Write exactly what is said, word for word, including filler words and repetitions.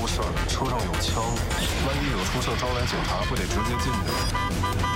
事儿，车上有枪，万一惹出事招来警察，不得直接进去？